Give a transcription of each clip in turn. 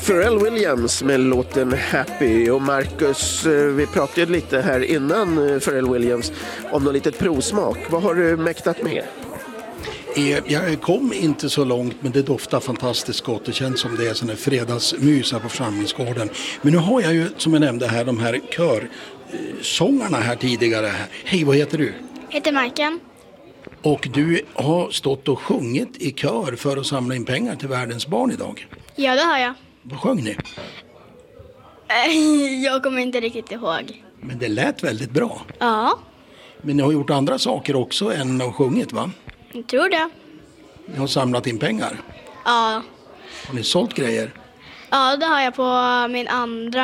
Pharrell Williams med låten Happy. Och Marcus, vi pratade lite här innan Pharrell Williams om något litet provsmak. Vad har du mäktat med? Jag kom inte så långt, men det doftar fantastiskt gott. Det känns som det är sån här fredagsmys här på församlingsgården. Men nu har jag ju, som jag nämnde här, de här körsångarna här tidigare. Hej, vad heter du? Jag heter Marken. Och du har stått och sjungit i kör för att samla in pengar till världens barn idag. Ja, det har jag. Vad sjöng ni? Jag kommer inte riktigt ihåg. Men det lät väldigt bra. Ja, Men ni har gjort andra saker också än att sjungit, va? jag tror det. Ni har samlat in pengar. Ja. Har ni sålt grejer? Ja, det har jag på min andra...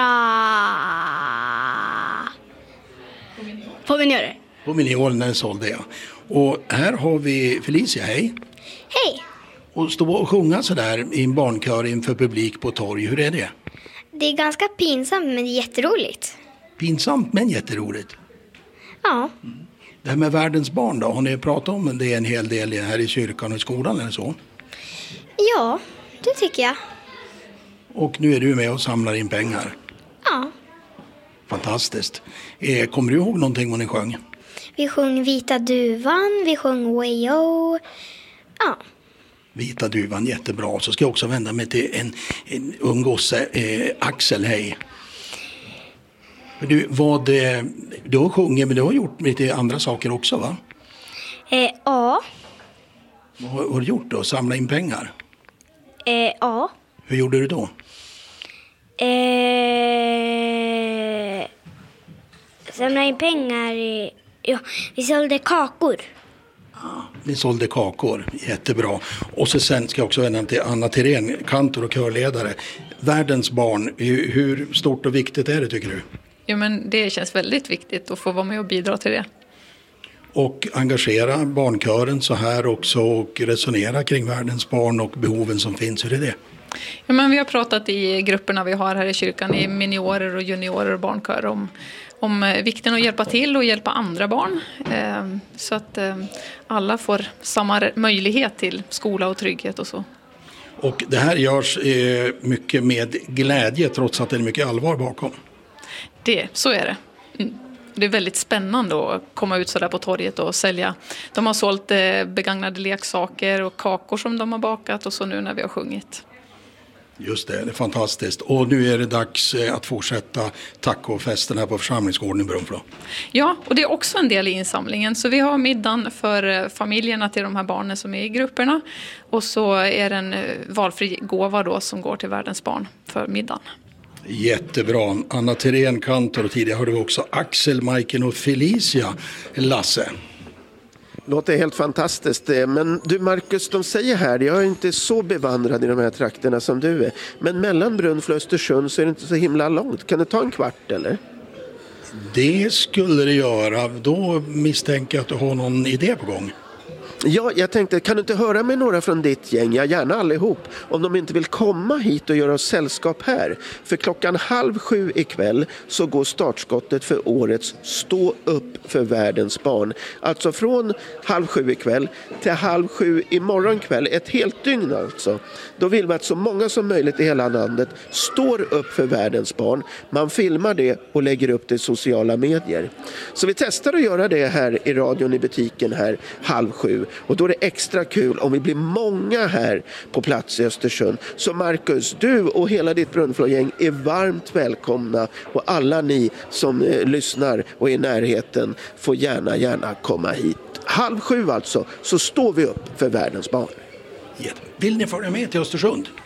På min göre. På miljonen sålde jag. Och här har vi Felicia, hej. Hej! Och stå och sjunga sådär i en barnkör inför publik på torg, hur är det? Det är ganska pinsamt, men det är jätteroligt. Pinsamt men jätteroligt. Ja. Det här med världens barn då, har ni pratat om det en hel del här i kyrkan och i skolan eller så? Ja, det tycker jag. Och nu är du med och samlar in pengar. Ja. Fantastiskt. Kommer du ihåg någonting vad ni sjöng? Vi sjöng Vita duvan, vi sjöng Wayo. Ja. Vita duvan, jättebra. Så ska jag också vända mig till en ung gosse, Axel, hej. Du har sjungit, men du har gjort lite andra saker också, va? Ja. Vad har du gjort då? Samla in pengar? Ja. Hur gjorde du då? Samla in pengar. Ja, vi sålde kakor. Ni sålde kakor, jättebra. Och så sen ska jag också vända mig till Anna Thirén, kantor och körledare. Världens barn, hur stort och viktigt är det tycker du? Ja, men det känns väldigt viktigt att få vara med och bidra till det. Och engagera barnkören så här också och resonera kring världens barn och behoven som finns. Hur är det? Ja, men vi har pratat i grupperna vi har här i kyrkan, i miniorer och juniorer och barnkör om vikten att hjälpa till och hjälpa andra barn. Så att alla får samma möjlighet till skola och trygghet och så. Och det här görs mycket med glädje trots att det är mycket allvar bakom. Så är det. Mm. Det är väldigt spännande att komma ut så där på torget och sälja. De har sålt begagnade leksaker och kakor som de har bakat och så nu när vi har sjungit. Just det är fantastiskt. Och nu är det dags att fortsätta tacofesten här på församlingsgården i Brunflo. Ja, och det är också en del i insamlingen. Så vi har middagen för familjerna till de här barnen som är i grupperna. Och så är det en valfri gåva då som går till världens barn för middagen. Jättebra. Anna Thirén, kantor, och tidigare hörde vi också Axel, Majken och Felicia, Lasse. Låter helt fantastiskt. Men du Marcus, de säger här, jag är inte så bevandrad i de här trakterna som du är. Men mellan Brunflo och Östersund så är det inte så himla långt. Kan det ta en kvart eller? Det skulle det göra. Då misstänker jag att du har någon idé på gång. Ja, jag tänkte, kan du inte höra med några från ditt gäng, ja gärna allihop, om de inte vill komma hit och göra oss sällskap här. För 6:30 ikväll så går startskottet för årets Stå upp för världens barn. Alltså från 6:30 ikväll till 6:30 imorgon kväll, ett helt dygn alltså. Då vill vi att så många som möjligt i hela landet står upp för världens barn. Man filmar det och lägger upp det i sociala medier. Så vi testar att göra det här i radion i butiken här 6:30. Och då är det extra kul om vi blir många här på plats i Östersund. Så Marcus, du och hela ditt Brunflo-gäng är varmt välkomna. Och alla ni som lyssnar och är i närheten får gärna komma hit. 6:30 alltså, så står vi upp för världens barn. Vill ni följa med till Östersund?